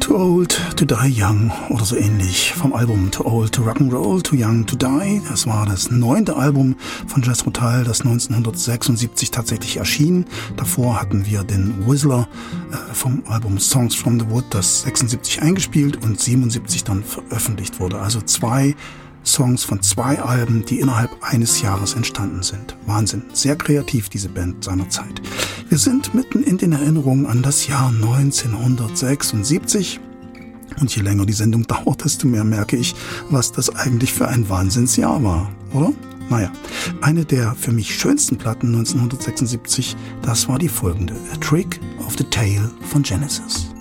Too Old to Die Young oder so ähnlich vom Album Too Old to Rock'n'Roll, Too Young to Die. Das war das 9. Album von Jethro Tull, das 1976 tatsächlich erschien. Davor hatten wir den Whistler vom Album Songs from the Wood, das 76 eingespielt und 77 dann veröffentlicht wurde. Also 2 Songs von 2 Alben, die innerhalb eines Jahres entstanden sind. Wahnsinn, sehr kreativ diese Band seiner Zeit. Wir sind mitten in den Erinnerungen an das Jahr 1976 und je länger die Sendung dauert, desto mehr merke ich, was das eigentlich für ein Wahnsinnsjahr war, oder? Naja, eine der für mich schönsten Platten 1976, das war die folgende, A Trick of the Tail von Genesis.